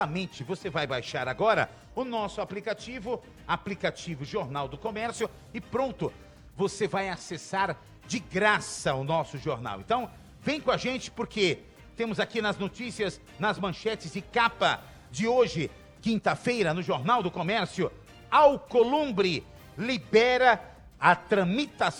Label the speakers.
Speaker 1: Você vai baixar agora o nosso aplicativo Jornal do Comércio, e pronto, você vai acessar de graça o nosso jornal. Então, vem com a gente, porque temos aqui nas notícias, nas manchetes e capa de hoje, quinta-feira, no Jornal do Comércio, Alcolumbre libera a tramitação